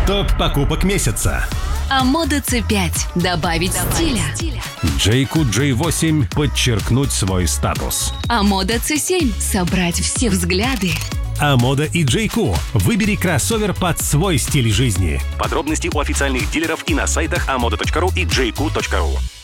Топ покупок месяца. Амода C5. Добавить стиля. Джейку J8 подчеркнуть свой статус. Амода C7. Собрать все взгляды. Амода и Джейку. Выбери кроссовер под свой стиль жизни. Подробности у официальных дилеров и на сайтах amoda.ru и jku.ru.